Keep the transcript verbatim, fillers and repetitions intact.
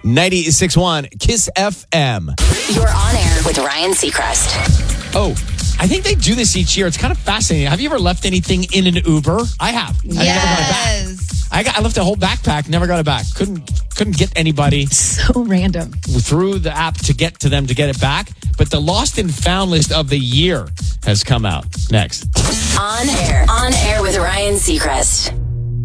ninety-six point one Kiss F M. You're on air with Ryan Seacrest. Oh, I think they do this each year. It's kind of fascinating. Have you ever left anything in an Uber? I have. I never got it back. Yes. I, got, I left a whole backpack, never got it back. Couldn't couldn't get anybody So random. through the app to get to them to get it back. But the lost and found list of the year has come out. Next. On air. On air with Ryan Seacrest.